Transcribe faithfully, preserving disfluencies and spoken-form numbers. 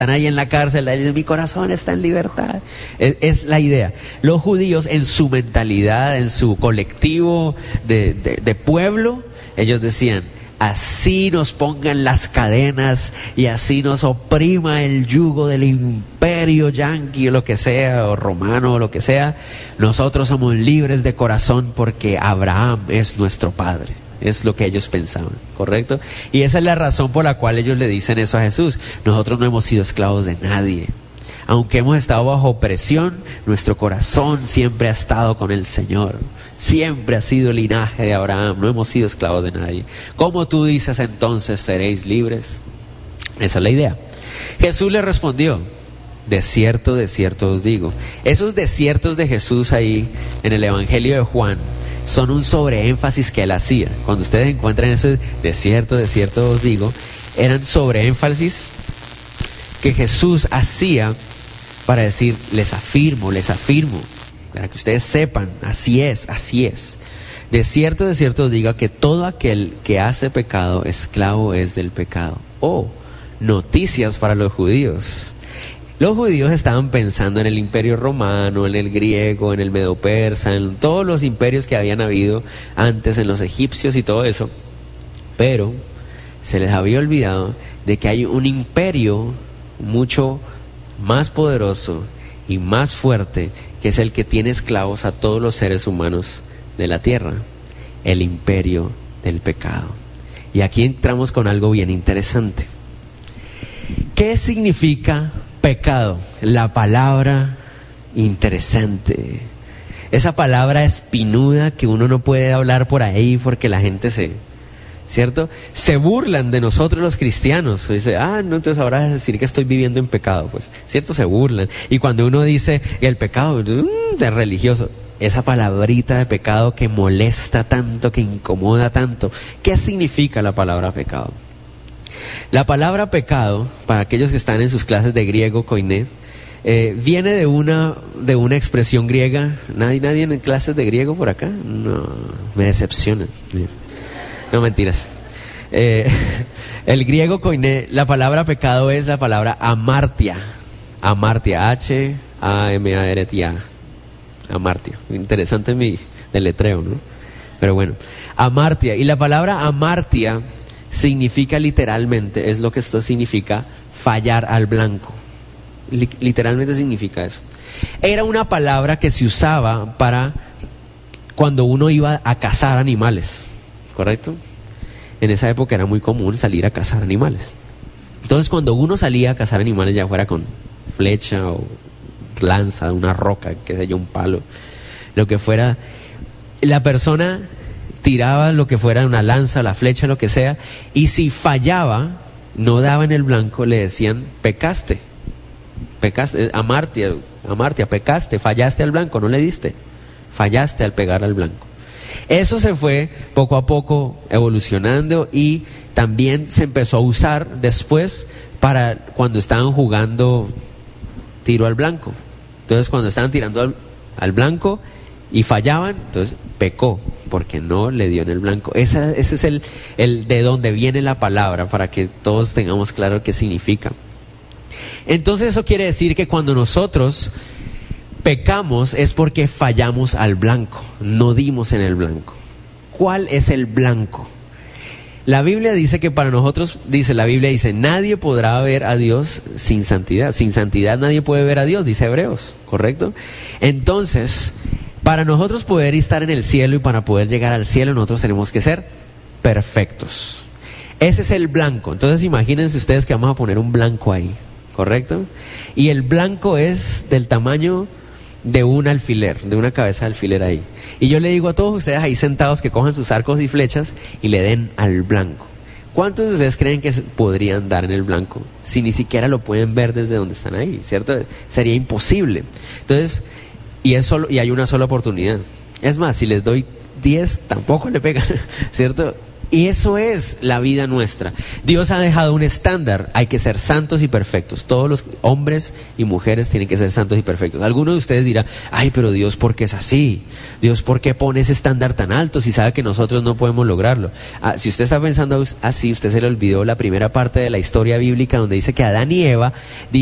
están ahí en la cárcel, ahí dicen, mi corazón está en libertad. Es, es la idea. Los judíos en su mentalidad, en su colectivo de, de, de pueblo, ellos decían, así nos pongan las cadenas y así nos oprima el yugo del imperio yanqui o lo que sea, o romano o lo que sea, nosotros somos libres de corazón porque Abraham es nuestro padre. Es lo que ellos pensaban, ¿correcto? Y esa es la razón por la cual ellos le dicen eso a Jesús. Nosotros no hemos sido esclavos de nadie. Aunque hemos estado bajo opresión, nuestro corazón siempre ha estado con el Señor. Siempre ha sido el linaje de Abraham. No hemos sido esclavos de nadie. ¿Cómo tú dices entonces seréis libres? Esa es la idea. Jesús le respondió, de cierto, de cierto os digo. Esos desiertos de Jesús ahí en el Evangelio de Juan son un sobreénfasis que él hacía. Cuando ustedes encuentran eso, de cierto, de cierto os digo, eran sobreénfasis que Jesús hacía para decir, les afirmo, les afirmo, para que ustedes sepan, así es, así es. De cierto, de cierto os digo que todo aquel que hace pecado, esclavo es del pecado. Oh, noticias para los judíos. Los judíos estaban pensando en el imperio romano, en el griego, en el medo-persa, en todos los imperios que habían habido antes, en los egipcios y todo eso. Pero se les había olvidado de que hay un imperio mucho más poderoso y más fuerte, que es el que tiene esclavos a todos los seres humanos de la tierra, el imperio del pecado. Y aquí entramos con algo bien interesante. ¿Qué significa pecado? La palabra interesante, esa palabra espinuda que uno no puede hablar por ahí porque la gente se, ¿cierto? Se burlan de nosotros los cristianos. Dice, ah, no, entonces ahora vas a decir que estoy viviendo en pecado. Pues, ¿cierto? Se burlan. Y cuando uno dice el pecado, mmm, de religioso, esa palabrita de pecado que molesta tanto, que incomoda tanto. ¿Qué significa la palabra pecado? La palabra pecado, para aquellos que están en sus clases de griego, koiné, eh, viene de una, de una expresión griega. ¿Nadie, nadie en clases de griego por acá? No, me decepciona. No, mentiras. Eh, el griego koiné, la palabra pecado es la palabra amartia. Amartia, H A M A R T A. Amartia. Interesante mi deletreo, ¿no? Pero bueno, amartia. Y la palabra amartia significa literalmente, es lo que esto significa, fallar al blanco. Li- literalmente significa eso. Era una palabra que se usaba para cuando uno iba a cazar animales, ¿correcto? En esa época era muy común salir a cazar animales. Entonces cuando uno salía a cazar animales, ya fuera con flecha o lanza, una roca, qué sé yo, un palo, lo que fuera, la persona tiraba lo que fuera, una lanza, la flecha, lo que sea, y si fallaba, no daba en el blanco, le decían, pecaste, pecaste, amartia, amartia, pecaste, fallaste al blanco, no le diste, fallaste al pegar al blanco. Eso se fue poco a poco evolucionando y también se empezó a usar después para cuando estaban jugando tiro al blanco. Entonces cuando estaban tirando al, al blanco y fallaban, entonces pecó, porque no le dio en el blanco. Esa, ese es el, el de donde viene la palabra, para que todos tengamos claro qué significa. Entonces eso quiere decir que cuando nosotros pecamos es porque fallamos al blanco, no dimos en el blanco. ¿Cuál es el blanco? La Biblia dice que para nosotros, dice la Biblia dice, nadie podrá ver a Dios sin santidad. Sin santidad nadie puede ver a Dios, dice Hebreos, ¿correcto? Entonces, para nosotros poder estar en el cielo y para poder llegar al cielo, nosotros tenemos que ser perfectos. Ese es el blanco. Entonces imagínense ustedes que vamos a poner un blanco ahí, ¿correcto? Y el blanco es del tamaño de un alfiler, de una cabeza de alfiler ahí. Y yo le digo a todos ustedes ahí sentados que cojan sus arcos y flechas y le den al blanco. ¿Cuántos de ustedes creen que podrían dar en el blanco si ni siquiera lo pueden ver desde donde están ahí, ¿cierto? Sería imposible. Entonces, y, es solo, y hay una sola oportunidad. Es más, si les doy diez, tampoco le pegan, ¿cierto? Y eso es la vida nuestra. Dios ha dejado un estándar, hay que ser santos y perfectos. Todos los hombres y mujeres tienen que ser santos y perfectos. Algunos de ustedes dirán, ay, pero Dios, ¿por qué es así? Dios, ¿por qué pone ese estándar tan alto si sabe que nosotros no podemos lograrlo? Ah, si usted está pensando así, usted se le olvidó la primera parte de la historia bíblica donde dice que Adán y Eva